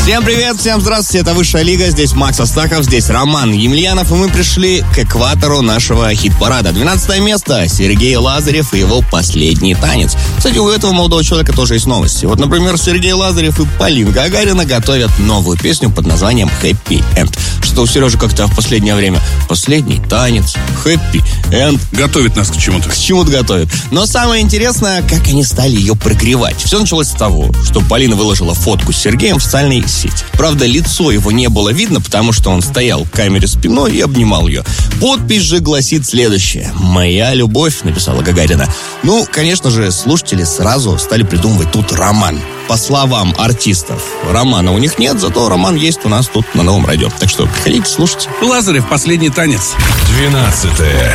Всем привет, всем здравствуйте, это Высшая Лига, здесь Макс Астахов, здесь Роман Емельянов, и мы пришли к экватору нашего хит-парада. 12 место, Сергей Лазарев и его «Последний танец». Кстати, у этого молодого человека тоже есть новости. Вот, например, Сергей Лазарев и Полина Гагарина готовят новую песню под названием «Happy End». Что у Сережи как-то в последнее время «Последний танец», «Happy End». Готовит нас к чему-то. К чему-то готовит. Но самое интересное, как они стали ее прогревать. Все началось с того, что Полина выложила фотку с Сергеем в социальной сети. Правда, лицо его не было видно, потому что он стоял к камере спиной и обнимал ее. Подпись же гласит следующее: «Моя любовь», написала Гагарина. Ну, конечно же, слушатели сразу стали придумывать тут роман. По словам артистов, романа у них нет, зато роман есть у нас тут на Новом радио. Так что приходите, слушайте. Лазарев, «Последний танец». 12.